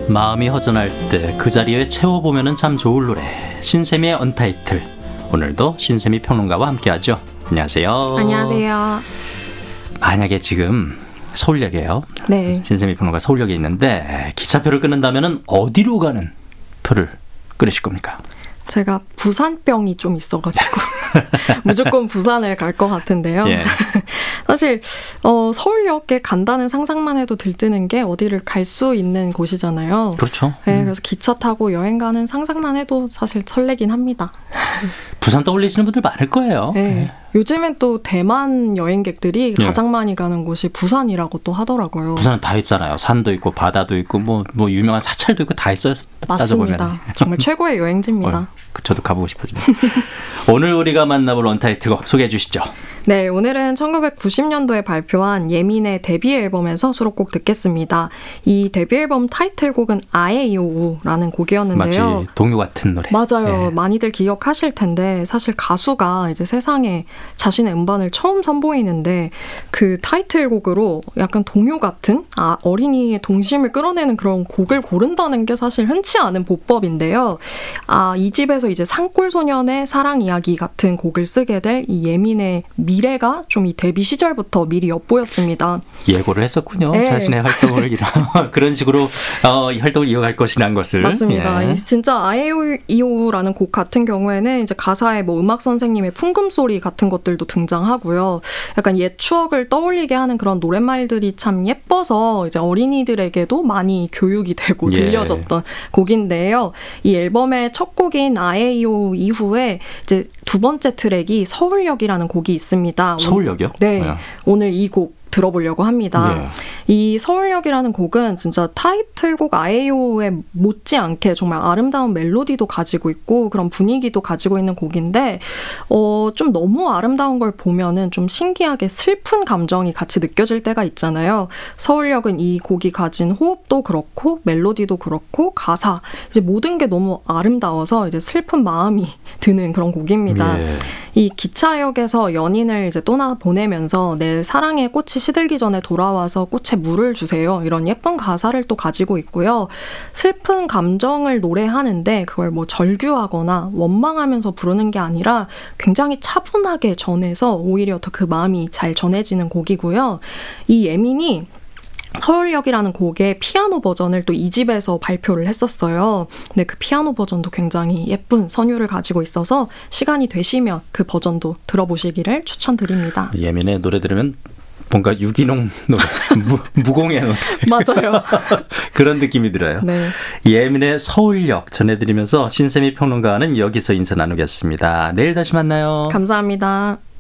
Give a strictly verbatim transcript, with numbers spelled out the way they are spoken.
마음이 허전할 때 그 자리에 채워보면 참 좋을 노래, 신세미의 언타이틀. 오늘도 신세미 평론가와 함께하죠. 안녕하세요. 안녕하세요. 만약에 지금 서울역이에요. 네. 신세미 평론가 서울역에 있는데 기차표를 끊는다면 어디로 가는 표를 끊으실 겁니까? 제가 부산병이 좀 있어가지고 무조건 부산을 갈 것 같은데요. 예. 사실 어, 서울역에 간다는 상상만 해도 들뜨는 게 어디를 갈 수 있는 곳이잖아요. 그렇죠. 네, 음. 그래서 기차 타고 여행 가는 상상만 해도 사실 설레긴 합니다. 부산 떠올리시는 분들 많을 거예요. 네. 네. 요즘엔 또 대만 여행객들이 예. 가장 많이 가는 곳이 부산이라고 또 하더라고요. 부산은 다 있잖아요. 산도 있고 바다도 있고 뭐, 뭐 유명한 사찰도 있고 다 있어요. 맞습니다. 정말 최고의 여행지입니다. 어, 저도 가보고 싶어요. 오늘 우리가 만나볼 언타이틀곡 소개해 주시죠. 네, 오늘은 천구백구십 년도에 발표한 예민의 데뷔 앨범에서 수록곡 듣겠습니다. 이 데뷔 앨범 타이틀곡은 아에이오우라는 곡이었는데요. 마치 동요 같은 노래. 맞아요. 예. 많이들 기억하실 텐데 사실 가수가 이제 세상에 자신의 음반을 처음 선보이는데 그 타이틀곡으로 약간 동요 같은 아, 어린이의 동심을 끌어내는 그런 곡을 고른다는 게 사실 흔치 않은 보법인데요. 아, 이 집에서 이제 산골소년의 사랑 이야기 같은 곡을 쓰게 될 이 예민의 미래가 좀 이 데뷔 시절부터 미리 엿보였습니다. 예고를 했었군요. 네. 자신의 활동을 이런 그런 식으로 어, 이 활동을 이어갈 것이라는 것을. 맞습니다. 예. 이 진짜 아에이오우라는 곡 같은 경우에는 이제 가사에 뭐 음악 선생님의 풍금 소리 같은 것들도 등장하고요. 약간 옛 추억을 떠올리게 하는 그런 노랫말들이 참 예뻐서 이제 어린이들에게도 많이 교육이 되고 예. 들려졌던 곡인데요. 이 앨범의 첫 곡인 아에이오우 이후에 이제 두 번째 트랙이 서울역이라는 곡이 있습니다. 서울역이요? 네. 뭐야? 오늘 이 곡 들어보려고 합니다. 예. 이 서울역이라는 곡은 진짜 타이틀곡 아에이오우에 못지않게 정말 아름다운 멜로디도 가지고 있고 그런 분위기도 가지고 있는 곡인데 어, 좀 너무 아름다운 걸 보면은 좀 신기하게 슬픈 감정이 같이 느껴질 때가 있잖아요. 서울역은 이 곡이 가진 호흡도 그렇고 멜로디도 그렇고 가사 이제 모든 게 너무 아름다워서 이제 슬픈 마음이 드는 그런 곡입니다. 예. 이 기차역에서 연인을 이제 떠나 보내면서 내 사랑의 꽃이 시들기 전에 돌아와서 꽃에 물을 주세요. 이런 예쁜 가사를 또 가지고 있고요. 슬픈 감정을 노래하는데 그걸 뭐 절규하거나 원망하면서 부르는 게 아니라 굉장히 차분하게 전해서 오히려 더 그 마음이 잘 전해지는 곡이고요. 이 예민이 서울역이라는 곡의 피아노 버전을 또 이 집에서 발표를 했었어요. 근데 그 피아노 버전도 굉장히 예쁜 선율을 가지고 있어서 시간이 되시면 그 버전도 들어보시기를 추천드립니다. 예민의 노래 들으면 뭔가 유기농 노래, 무, 무공의 노래. 맞아요. 그런 느낌이 들어요. 네. 예민의 서울역 전해드리면서 신세미 평론가는 여기서 인사 나누겠습니다. 내일 다시 만나요. 감사합니다.